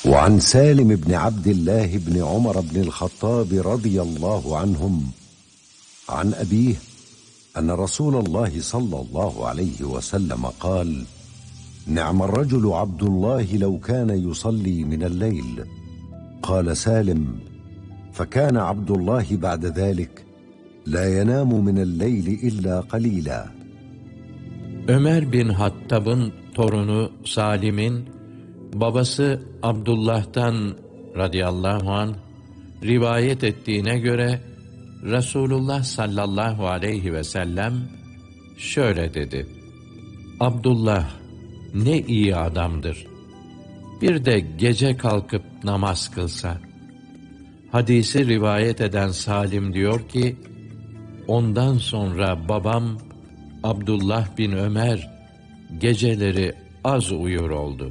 وعن سالم بن عبد الله بن عمر بن الخطاب رضي الله عنهم عن أبيه أن رسول الله صلى الله عليه وسلم قال: نعم الرجل عبد الله لو كان يصلي من الليل. قال سالم: فكان عبد الله بعد ذلك لا ينام من الليل إلا قليلا. Ömer bin Hattab'ın torunu Salim'in babası Abdullah'tan radıyallahu anh rivayet ettiğine göre Resulullah sallallahu aleyhi ve sellem şöyle dedi: Abdullah ne iyi adamdır. Bir de gece kalkıp namaz kılsa. Hadisi rivayet eden Salim diyor ki, ondan sonra babam Abdullah bin Ömer geceleri az uyur oldu.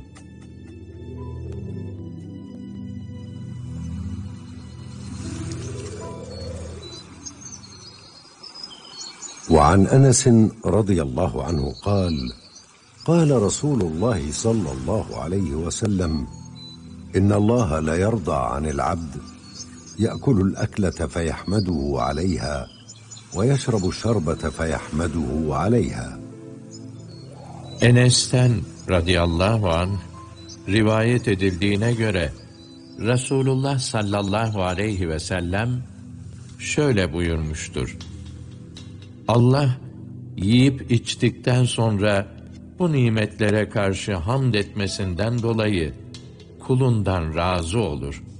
وعن أنس رضي الله عنه قال: قال رسول الله صلى الله عليه وسلم: إن الله لا يرضى عن العبد يأكل الأكلة فيحمده عليها ويشرب الشربة فيحمده عليها. Enes'ten radıyallahu anh rivayet edildiğine göre Resulullah sallallahu aleyhi ve sellem şöyle buyurmuştur: Allah yiyip içtikten sonra bu nimetlere karşı hamd etmesinden dolayı kulundan razı olur.